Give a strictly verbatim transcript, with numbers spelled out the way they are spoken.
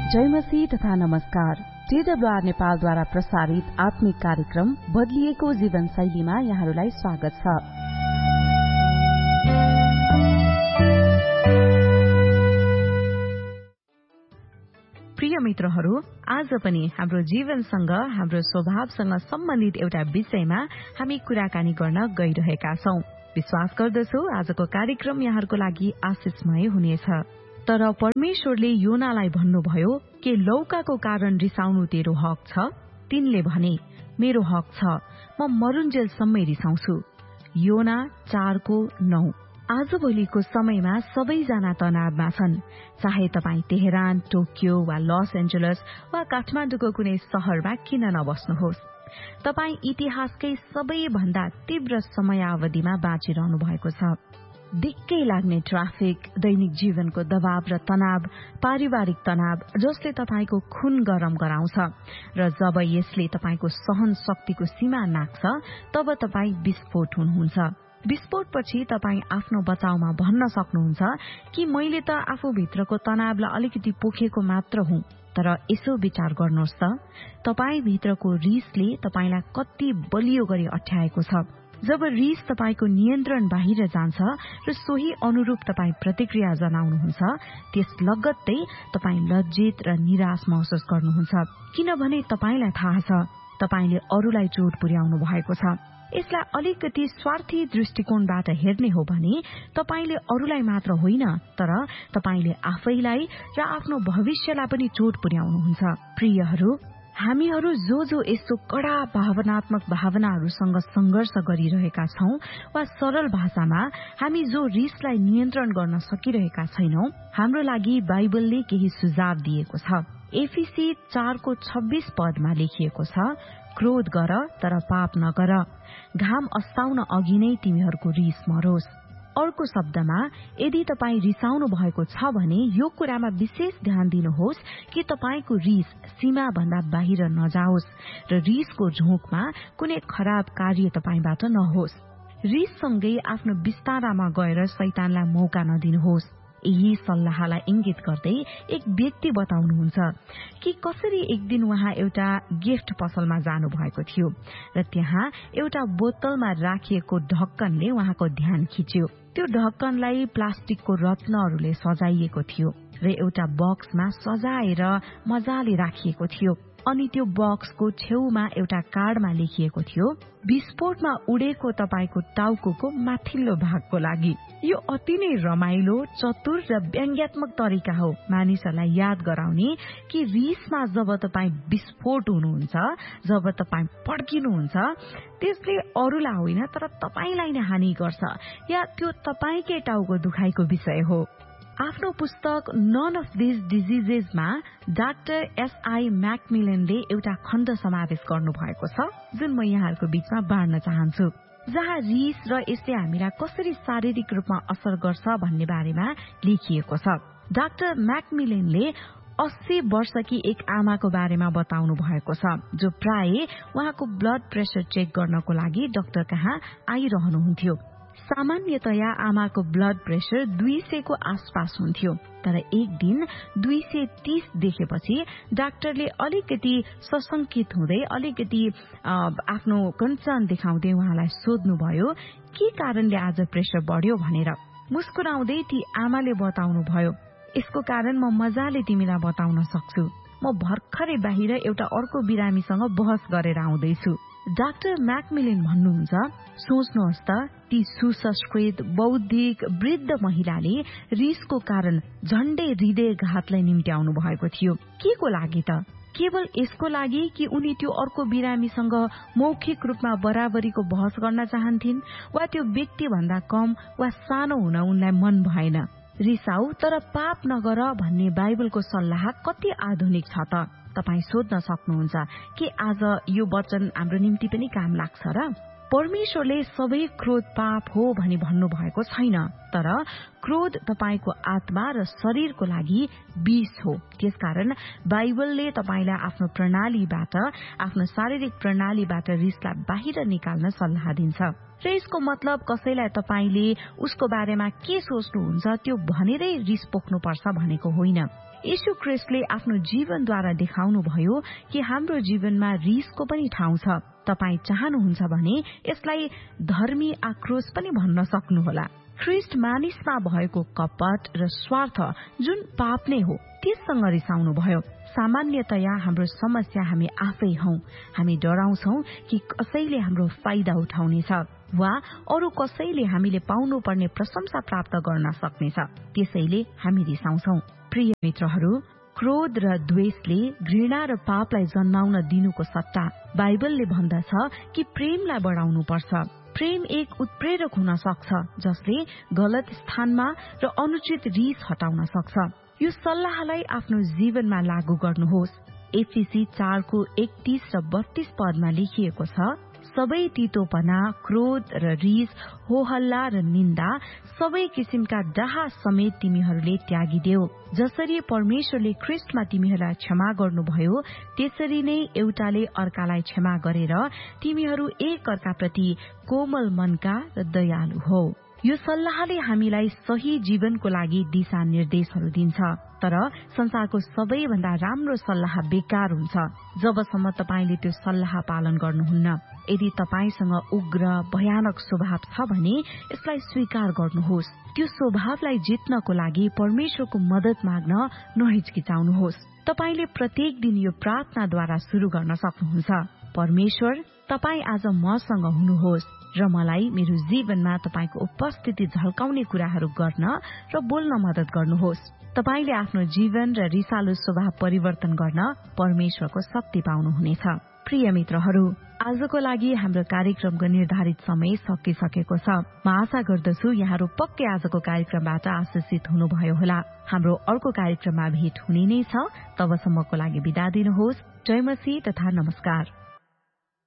जय मसीह तथा नमस्कार। टीडब्ल्यूआर नेपालद्वारा प्रसारित आत्मिक कार्यक्रम बदलिएको जीवनशैलीमा यहाँहरूलाई स्वागत छ। प्रिय मित्रहरू, आज पनि हाम्रो जीवनसँग हाम्रो स्वभावसँग सम्बन्धित एउटा विषयमा हामी कुराकानी गर्न गइरहेका छौं। विश्वास गर्दछु आजको कार्यक्रम यहाँहरूको लागि आशिषमय हुनेछ। तर परमेश्वरले योनालाई भन्नुभयो के लौकाको कारण रिसाउनु तेरो हक छ? तिनले भने मेरो हक छ, म मरुन्जेलसम्मै रिसाउँछु। योना चारको नौ। आजभोलिको समयमा सबैजना तनावमा छन्। चाहे तपाईँ तेहरान, टोकियो वा लस एन्जलस वा काठमाडौँको कुनै शहरमा किन नबस्नुहोस्, तपाईँ इतिहासकै सबैभन्दा तीव्र समयावधिमा बाँचिरहनु भएको छ। दिक्कै लाग्ने ट्राफिक, दैनिक जीवनको दबाव र तनाव, पारिवारिक तनाव जसले तपाईको खून गरम गराउँछ र जब यसले तपाईको सहन शक्तिको सीमा नाग्छ तब तपाईँ विस्फोट हुनुहुन्छ। विस्फोटपछि तपाईँ आफ्नो बचाउमा भन्न सक्नुहुन्छ कि मैले त आफूभित्रको तनावलाई अलिकति पोखेको मात्र हुँ। तर यसो विचार गर्नुहोस् त, तपाईँ भित्रको रिसले तपाईलाई कति बलियो गरी अठ्याएको छ। जब रिस तपाईको नियन्त्रण बाहिर जान्छ र सोही अनुरूप तपाईँ प्रतिक्रिया जनाउनुहुन्छ, त्यस लगत्तै तपाईँ लज्जित र निराश महसुस गर्नुहुन्छ। किनभने तपाईलाई थाहा छ तपाईले अरूलाई चोट पुर्याउनु भएको छ। यसलाई अलिकति स्वार्थी दृष्टिकोणबाट हेर्ने हो भने तपाईले अरूलाई मात्र होइन, तर तपाईले आफैलाई र आफ्नो भविष्यलाई पनि चोट पुर्याउनुहुन्छ। प्रियहरू, हामीहरू जो जो यस्तो कड़ा भावनात्मक भावनाहरूसँग संघर्ष गरिरहेका छौं वा सरल भाषामा हामी जो रिसलाई नियन्त्रण गर्न सकिरहेका छैनौं, हाम्रो लागि बाइबलले केही सुझाव दिएको छ। एफिसी चारको छब्बीस पदमा लेखिएको छ, क्रोध गर तर पाप नगर, घाम अस्ताउन अघि नै तिमीहरूको रिस मरोस्। अर्को शब्दमा, यदि तपाईँ रिसाउनु भएको छ भने यो कुरामा विशेष ध्यान दिनुहोस् कि तपाईको रिस सीमा भन्दा बाहिर नजाओस् र रिसको झोकमा कुनै खराब कार्य तपाईबाट नहोस्। रिससँगै आफ्नो बिस्तारामा गएर शैतानलाई मौका नदिनुहोस्। यही सल्लाहलाई इंगित गर्दै एक व्यक्ति बताउनुहुन्छ कि कसरी एक दिन उहाँ एउटा गिफ्ट पसलमा जानु भएको थियो र त्यहाँ एउटा बोतलमा राखिएको ढक्कनले उहाँको ध्यान खिच्यो। त्यो ढक्कनलाई प्लास्टिकको रत्नहरूले सजाइएको थियो र एउटा बक्समा सजाएर मजाले राखिएको थियो। अनि त्यो बक्सको छेउमा एउटा कार्डमा लेखिएको थियो, विस्फोटमा उडेको तपाईको टाउकोको माथिल्लो भागको लागि। यो अति नै रमाइलो, चतुर र व्यङ्ग्यात्मक तरिका हो मानिसहरूलाई याद गराउने कि रिसमा जब तपाईँ विस्फोट हुनुहुन्छ, जब तपाईँ पड्किनुहुन्छ, त्यसले अरूलाई होइन तर तपाईलाई नै हानि गर्छ या त्यो तपाईकै टाउको दुखाइको विषय हो। आफ्नो पुस्तक non of these डिजिजेसमा doctor SI म्याकमिलनले एउटा खण्ड समावेश गर्नु भएको छ जुन म यहाँहरूको बीचमा बाँड्न चाहन्छु, जहाँ रिस र यसले हामीलाई कसरी शारीरिक रूपमा असर गर्छ भन्ने बारेमा लेखिएको छ। डाक्टर म्याकमिलनले अस्सी वर्षकी एक आमाको बारेमा बताउनु भएको छ जो प्राय उहाँको ब्लड प्रेसर चेक गर्नको लागि डाक्टर कहाँ आइरहनुहुन्थ्यो। सामान्यतया आमाको ब्लड प्रेसर दुई सय को आसपास हुन्थ्यो, तर एक दिन दुई सय तीस देखेपछि डाक्टरले अलिकति सशंकित हुँदै अलिकति आफ्नो कन्सर्न देखाउँदै उहाँलाई सोध्नुभयो के कारणले आज प्रेसर बढ्यो भनेर। मुस्कुराउँदै ती आमाले बताउनु भयो, यसको कारण म मजाले तिमीलाई बताउन सक्छु। म भर्खरै बाहिर एउटा अर्को बिरामीसँग बहस गरेर आउँदैछु। डाक्टर म्याकमिलन भन्नुहुन्छ, सोच्नुहोस् त ती सुसंस्कृत बौद्धिक वृद्ध महिलाले रिसको कारण झण्डै हृदयघातलाई निम्त्याउनु भएको थियो। के को लागि त? केवल यसको लागि कि उनी त्यो अर्को बिरामीसँग मौखिक रूपमा बराबरीको बहस गर्न चाहन्थिन् वा त्यो व्यक्ति भन्दा कम वा सानो हुन उनलाई मन भएन। रिसाउ तर पाप नगर भन्ने बाइबलको सल्लाह कति आधुनिक छ त? तपाईँ सोध्न सक्नुहुन्छ कि आज यो वचन हाम्रो निम्ति पनि काम लाग्छ र? परमेश्वरले सबै क्रोध पाप हो भनी भन्नु भएको छैन, तर क्रोध तपाईको आत्मा र शरीरको लागि विष हो। त्यसकारण बाइबलले तपाईलाई आफ्नो प्रणालीबाट, आफ्नो शारीरिक प्रणालीबाट रिसलाई बाहिर निकाल्न सल्लाह दिन्छ। र यसको मतलब कसैलाई तपाईले उसको बारेमा के सोच्नुहुन्छ त्यो भनेरै रिस पोख्नुपर्छ भनेको होइन। येशू ख्रीष्टले आफ्नो जीवनद्वारा देखाउनुभयो कि हाम्रो जीवनमा रिसको पनि ठाउँ छ। तपाई चाहनुहुन्छ भने यसलाई धर्मी आक्रोश पनि भन्न सक्नुहोला। ख्रीष्ट मानिसमा भएको कपट र स्वार्थ जुन पाप नै हो त्यससँग रिसाउनु भयो। सामान्यतया हाम्रो समस्या हामी आफै हौ। हामी डराउँछौ कि कसैले हाम्रो फाइदा उठाउनेछ वा अरू कसैले हामीले पाउनु पर्ने प्रशंसा प्राप्त गर्न सक्नेछ, त्यसैले हामी रिसाउँछौ। प्रिय मित्रहरू, क्रोध र द्वेषले घृणा र पापलाई जन्माउन दिनुको सट्टा बाइबलले भन्दछ कि प्रेमलाई बढाउनु पर्छ। प्रेम एक उत्प्रेरक हुन सक्छ जसले गलत स्थानमा र अनुचित रिस हटाउन सक्छ। यो सल्लाहलाई आफ्नो जीवनमा लागू गर्नुहोस्। एफिसी चारको एकतीस र बत्तीस पदमा लेखिएको छ, सबै तीतोपना, क्रोध र रिस, होहल्ला र निन्दा, सबै किसिमका डाहा समेत तिमीहरूले त्यागिदेऊ। जसरी परमेश्वरले ख्रीष्टमा तिमीहरूलाई क्षमा गर्नुभयो त्यसरी नै एउटाले अर्कालाई क्षमा गरेर तिमीहरू एक अर्काप्रति कोमल मनका र दयालु हो। यो सल्लाहले हामीलाई सही जीवनको लागि दिशा निर्देशहरू दिन्छ। तर संसारको सबैभन्दा राम्रो सल्लाह बेकार हुन्छ जबसम्म तपाईले त्यो सल्लाह पालन गर्नुहुन्न। यदि तपाईसँग उग्र भयानक स्वभाव छ भने यसलाई स्वीकार गर्नुहोस्। त्यो स्वभावलाई जित्नको लागि परमेश्वरको मद्दत माग्न नहिचकिचाउनुहोस्। तपाईले प्रत्येक दिन यो प्रार्थनाद्वारा शुरू गर्न सक्नुहुन्छ, परमेश्वर, तपाई आज मसँग हुनुहोस् र मलाई मेरो जीवनमा तपाईको उपस्थिति झल्काउने कुराहरू गर्न र बोल्न मद्दत गर्नुहोस्। तपाईले आफ्नो जीवन र रिसालु स्वभाव परिवर्तन गर्न परमेश्वरको शक्ति पाउनुहुनेछ। प्रिय मित्रहरू, आजको लागि हाम्रो कार्यक्रमको निर्धारित समय सकिसकेको छ। म आशा गर्दछु यहाँहरू पक्कै आजको कार्यक्रमबाट आशिषित हुनुभयो होला। हाम्रो अर्को कार्यक्रममा भेट हुने नै छ। तबसम्मको लागि बिदा दिनुहोस्। जय मसीह तथा नमस्कार।